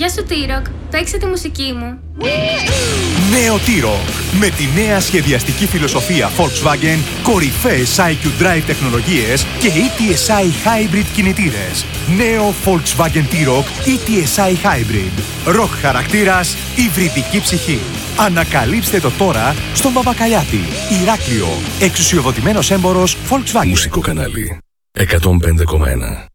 Γεια σου T-Rock, παίξε τη μουσική μου. Νέο T-Rock. Με τη νέα σχεδιαστική φιλοσοφία Volkswagen, κορυφαίες IQ Drive τεχνολογίες και ETSI Hybrid κινητήρες. Νέο Volkswagen T-Rock ETSI Hybrid. Rock χαρακτήρας, υβριδική ψυχή. Ανακαλύψτε το τώρα στον Παπακαλιάτη, Ηράκλειο. Εξουσιοδοτημένος έμπορος Volkswagen. Μουσικό κανάλι 105,1.